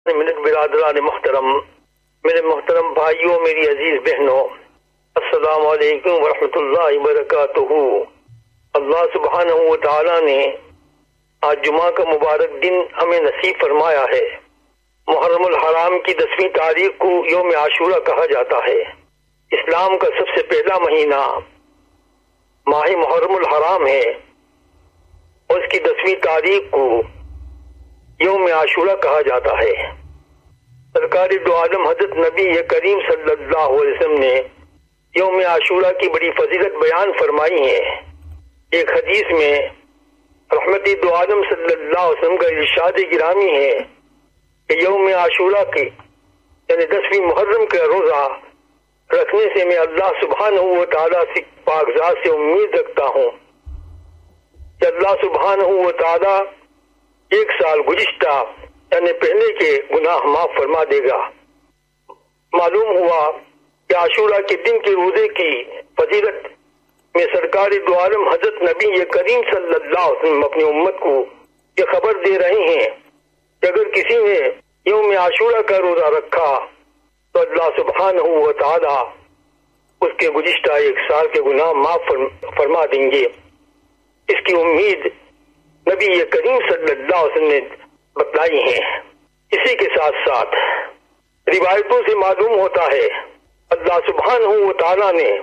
Minute برادران محترم، میرے محترم بھائیوں، میری عزیز بہنوں، السلام علیکم ورحمۃ اللہ وبرکاتہ۔ اللہ سبحانہ و تعالی نے آج جمعہ کا مبارک دن ہمیں نصیب فرمایا ہے۔ محرم الحرام کی 10ویں تاریخ کو یوم عاشورہ کہا جاتا ہے۔ اسلام کا سب سے پہلا مہینہ ماہ محرم الحرام ہے اور اس کی 10ویں تاریخ کو یوم عاشورہ کہا جاتا ہے۔ سرکار دو عالم حضرت نبی کریم صلی اللہ علیہ وسلم نے یوم عاشورہ کی بڑی فضیلت بیان فرمائی ہے۔ ایک حدیث میں رحمت دو عالم صلی اللہ علیہ وسلم کا ارشاد گرامی ہے کہ یوم عاشورہ کی یعنی 10ویں محرم کا روزہ رکھنے سے میں اللہ سبحانہ و تعالیٰ سے پاکزاد سے امید رکھتا ہوں کہ اللہ سبحانہ و تعالیٰ ایک سال گزشتہ یعنی پہلے کے گناہ معاف فرما دے گا۔ معلوم ہوا کہ عاشورہ کے دن کے روزے کی فضیلت میں سرکار دو عالم حضرت نبی کریم صلی اللہ علیہ وسلم اپنی امت کو یہ خبر دے رہے ہیں کہ اگر کسی نے یوم عاشورہ کا روزہ رکھا تو اللہ سبحانہ و تعالی اس کے گزشتہ ایک سال کے گناہ معاف فرما دیں گے۔ اس کی امید نبی کریم صلی اللہ علیہ وسلم نے بتلائی ہیں۔ اسی کے ساتھ ساتھ روایتوں سے معلوم ہوتا ہے اللہ سبحانہ و تعالی نے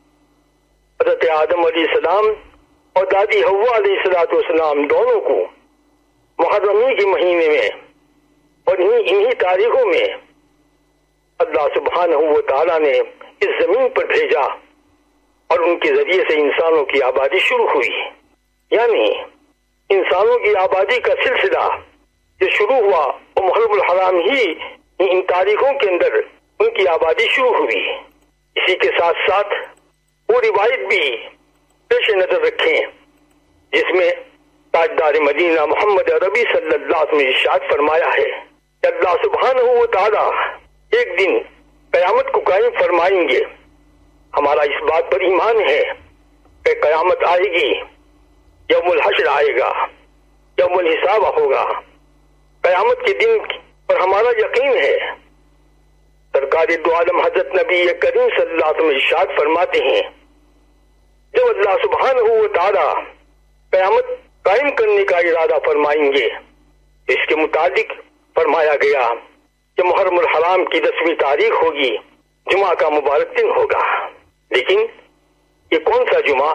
حضرت آدم علیہ السلام اور دادی حوا علیہ السلام دونوں کو محرمی کے مہینے میں اور انہی تاریخوں میں اللہ سبحانہ و تعالی نے اس زمین پر بھیجا اور ان کے ذریعے سے انسانوں کی آبادی شروع ہوئی۔ یعنی انسانوں کی آبادی کا سلسلہ جو شروع ہوا وہ محرم الحرام ہی ان تاریخوں کے اندر ان کی آبادی شروع ہوئی۔ اسی کے ساتھ ساتھ وہ روایت بھی پیش نظر رکھیں جس میں تاجدار مدینہ محمد عربی صلی اللہ علیہ وسلم نے ارشاد فرمایا ہے کہ اللہ سبحانہ و تعالی ایک دن قیامت کو قائم فرمائیں گے۔ ہمارا اس بات پر ایمان ہے کہ قیامت آئے گی، یوم الحشر آئے گا، یوم الحساب ہوگا۔ قیامت کے دن پر ہمارا یقین ہے۔ سرکار دو عالم حضرت نبی کریم صلی اللہ علیہ وسلم ارشاد فرماتے ہیں جب اللہ سبحانہ و تعالی قیامت قائم کرنے کا ارادہ فرمائیں گے اس کے متعلق فرمایا گیا کہ محرم الحرام کی 10ویں تاریخ ہوگی، جمعہ کا مبارک دن ہوگا۔ لیکن یہ کون سا جمعہ،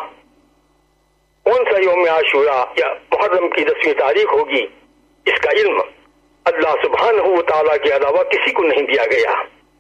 کون سا یوم عاشورہ یا محرم کی 10ویں تاریخ ہوگی، اس کا علم اللہ سبحانہ و تعالیٰ کے علاوہ کسی کو نہیں دیا گیا۔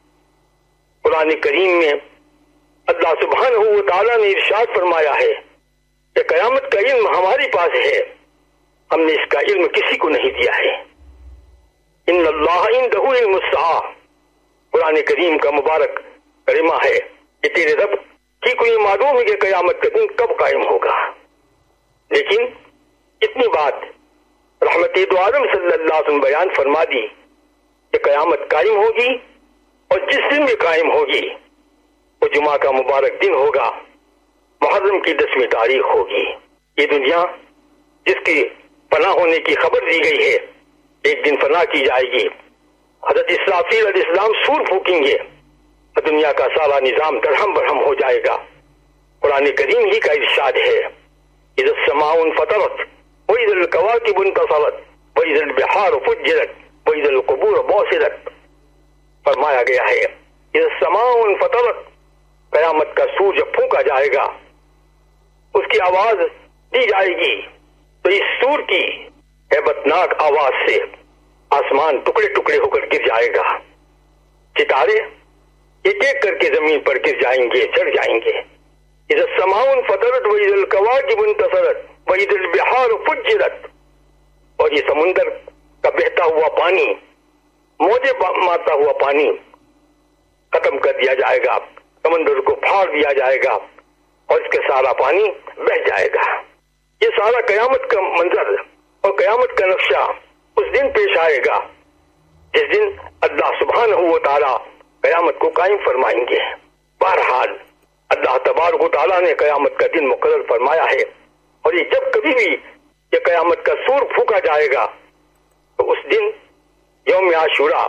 قرآن کریم میں اللہ سبحانہ و تعالیٰ نے ارشاد فرمایا ہے کہ قیامت کا علم ہمارے پاس ہے، ہم نے اس کا علم کسی کو نہیں دیا ہے۔ ان اللہ عندہ علم الساعہ، قرآن کریم کا مبارک کلمہ ہے کہ تیرے رب کی کوئی معلوم ہے کہ قیامت کا دن کب قائم ہوگا۔ لیکن اتنی بات رحمت دو عالم صلی اللہ علیہ وسلم بیان فرما دی کہ قیامت قائم ہوگی اور جس دن بھی قائم ہوگی وہ جمعہ کا مبارک دن ہوگا، محرم کی 10ویں تاریخ ہوگی۔ یہ دنیا جس کی فنا ہونے کی خبر دی گئی ہے ایک دن فنا کی جائے گی۔ حضرت اسرافیل علیہ السلام سور پھونکیں گے اور دنیا کا سارا نظام درہم برہم ہو جائے گا۔ قرآن کریم ہی کا ارشاد ہے اذا السماء انفطرت وإذا الكواكب انتصرت وإذا البحار فجرت وإذا القبور بعثرت، فرمایا گیا ہے اذا السماء انفطرت، قیامت کا سور جب پھونکا جائے گا اس کی آواز دی جائے گی تو اس سور کی ہیبتناک آواز سے آسمان ٹکڑے ٹکڑے ہو کر گر جائے گا، ستارے ایک ایک کر کے زمین پر گر جائیں گے، چڑھ جائیں گے۔ اذا السماء انفطرت واذا الكواكب انتصرت واذا البحار فجرت، اور یہ سمندر کا بہتا ہوا پانی، موجیں مارتا ہوا پانی ختم کر دیا جائے گا، سمندر کو پھاڑ دیا جائے گا اور اس کے سارا پانی بہہ جائے گا۔ یہ سارا قیامت کا منظر اور قیامت کا نقشہ اس دن پیش آئے گا جس دن اللہ سبحانہ و تعالی قیامت کو قائم فرمائیں گے۔ بہرحال اللہ تبارک و تعالیٰ نے قیامت کا دن مقرر فرمایا ہے اور یہ جب کبھی بھی یہ قیامت کا سور پھونکا جائے گا تو اس دن یوم عاشورہ